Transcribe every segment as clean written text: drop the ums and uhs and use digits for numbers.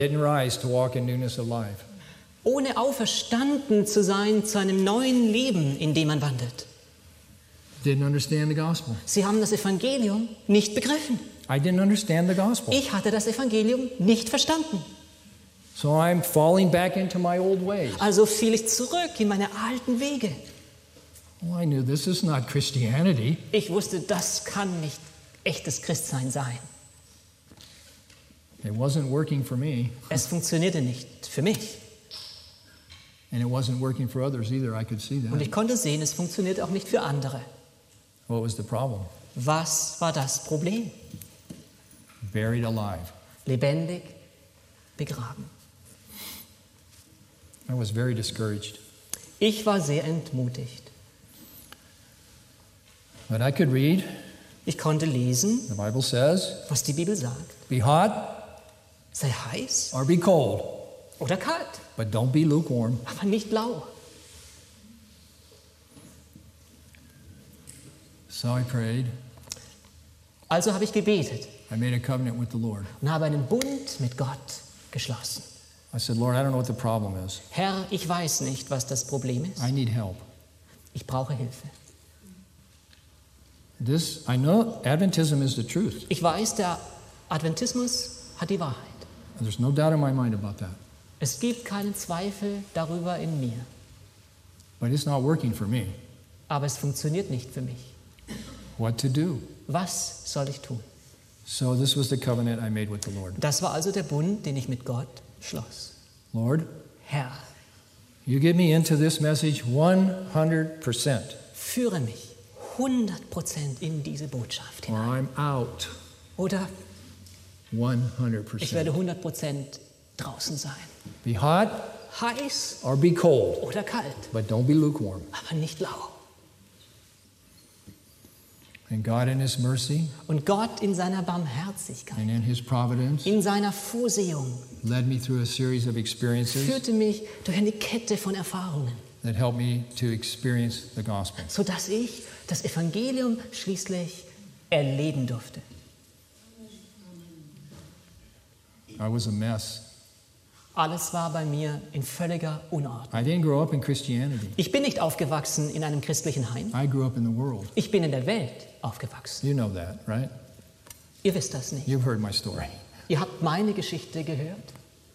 didn't rise to walk in newness of life. Ohne auferstanden zu sein zu einem neuen Leben, in dem man wandelt. Didn't understand the gospel. Sie haben das Evangelium nicht begriffen. I didn't understand the gospel. Ich hatte das Evangelium nicht verstanden. So I'm falling back into my old ways. Also fiel ich zurück in meine alten Wege. Well, I knew this is not Christianity. Ich wusste, das kann nicht echtes Christsein sein. It wasn't working for me, Es funktionierte nicht für mich. and it wasn't working for others either. I could see Und that. ich konnte sehen, es funktioniert auch nicht für andere. What was the problem? Was war das Problem? Buried alive. Lebendig begraben. I was very discouraged. Ich war sehr entmutigt. But I could read. Ich konnte lesen, The Bible says, was die Bibel sagt. be hot Sei heiß or be cold, oder kalt, but don't be lukewarm. aber nicht lau. So I prayed. Also habe ich gebetet I made a covenant with the Lord. und habe einen Bund mit Gott geschlossen. I said, Lord, I don't know what the problem is. Herr, ich weiß nicht, was das Problem ist. I need help. Ich brauche Hilfe. I know Adventism is the truth. Ich weiß, der Adventismus hat die Wahrheit. There's no doubt in my mind about that. Es gibt keinen Zweifel darüber in mir. But it's not working for me. Aber es funktioniert nicht für mich. What to do? Was soll ich tun? So this was the covenant I made with the Lord. Das war also der Bund, den ich mit Gott schloss. Lord, Herr, you get me into this message 100%, führe mich 100% in diese Botschaft or hinein. I'm out Oder ich 100%. werde 100% draußen sein. Be hot Heiß or be cold, oder kalt, but don't be lukewarm. aber nicht lau. And God in His mercy Und Gott in seiner Barmherzigkeit, and in His providence in seiner Vorsehung, led me through a series of experiences führte mich durch eine Kette von Erfahrungen, that helped me to experience the gospel. sodass ich das Evangelium schließlich erleben durfte. I was a mess. Alles war bei mir in völliger Unordnung. I didn't grow up in Christianity. Ich bin nicht aufgewachsen in einem christlichen Heim. I grew up in the world. Ich bin in der Welt aufgewachsen. You know that, right? Ihr wisst das nicht. You've heard my story. Ihr habt meine Geschichte gehört.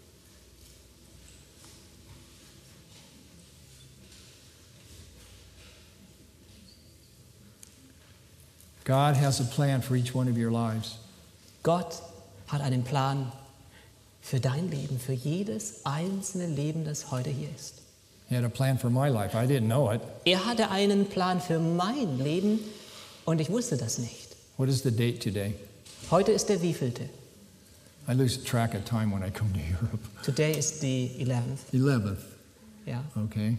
God has a plan for each one of your lives. Gott hat einen Plan für dein Leben, für jedes einzelne Leben, das heute hier ist. He had a plan for my life. I didn't know it. Er hatte einen Plan für mein Leben und ich wusste das nicht. What is the date today? Heute ist der wievielte? I lose track of time when I come to Europe. Today is the 11th. 11th. Ja. Okay.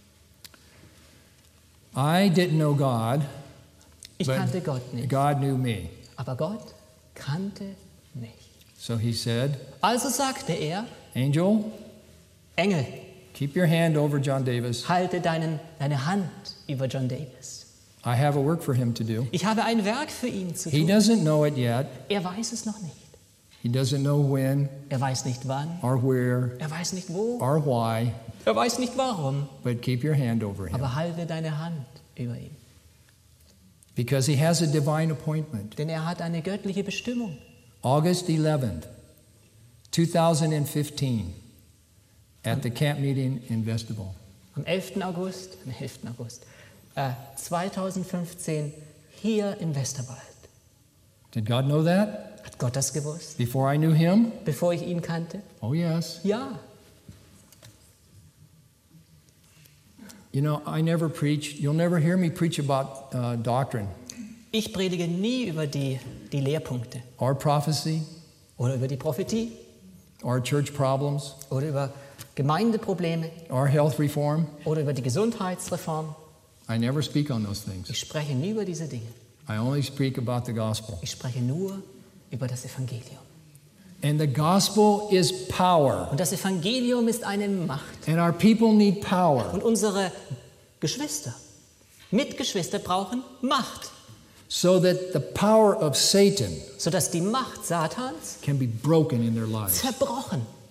I didn't know God, Ich but kannte Gott nicht, God knew me. aber Gott kannte mich. So he said, Also sagte er, Angel, Engel, keep your hand over John Davis. halte deine Hand über John Davis. I have a work for him to do. Ich habe ein Werk für ihn zu He tun. doesn't know it yet. Er weiß es noch nicht. He doesn't know when Er weiß nicht wann. or where Er weiß nicht wo. or why, Er weiß nicht warum. but keep your hand over him. Aber halte deine Hand über ihn. Because he has a divine appointment. Denn er hat eine göttliche Bestimmung. August 11th, 2015, at the camp meeting in Vestibule. Am 11. August 2015 hier im Westerwald. Did God know that Hat Gott das gewusst, before I knew him? bevor ich ihn kannte? Oh, yes. Ja. You know, I never preach, you'll never hear me preach about doctrine Ich predige nie über die Lehrpunkte or prophecy oder über die Prophetie or church problems oder über Gemeindeprobleme or health reform. oder über die Gesundheitsreform. I never speak on those things. Ich spreche nie über diese Dinge. I only speak about the gospel. Ich spreche nur über das Evangelium. And the gospel is power. Und das Evangelium ist eine Macht. And our people need power. Und unsere Mitgeschwister brauchen Macht, So that the power of Satan sodass die Macht Satans can be broken in their lives. zerbrochen